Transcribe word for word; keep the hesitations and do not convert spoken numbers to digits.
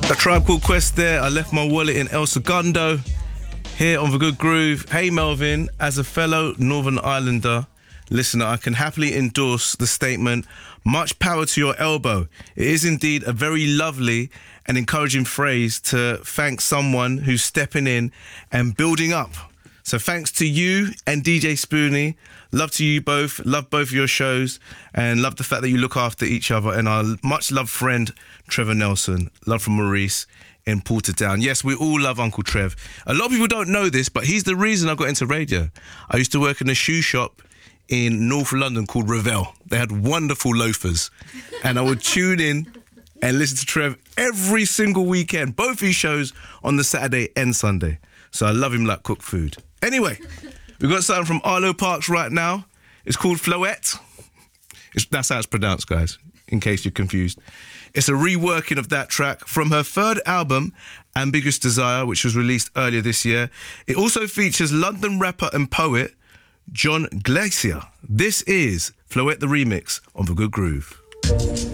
A Tribe Called Quest there. I left my wallet in El Segundo here on The Good Groove. Hey Melvin, as a fellow Northern Islander listener, I can happily endorse the statement, much power to your elbow. It is indeed a very lovely and encouraging phrase to thank someone who's stepping in and building up. So thanks to you and D J Spoonie. Love to you both. Love both of your shows and love the fact that you look after each other. And our much loved friend, Trevor Nelson. Love from Maurice in Portadown. Yes, we all love Uncle Trev. A lot of people don't know this, but he's the reason I got into radio. I used to work in a shoe shop in North London called Revell. They had wonderful loafers. And I would tune in and listen to Trev every single weekend. Both his shows on the Saturday and Sunday. So I love him like cooked food. Anyway, we've got something from Arlo Parks right now. It's called Floette. It's, that's how it's pronounced, guys, in case you're confused. It's a reworking of that track from her third album, Ambiguous Desire, which was released earlier this year. It also features London rapper and poet John Glacier. This is Floette the Remix on The Good Groove.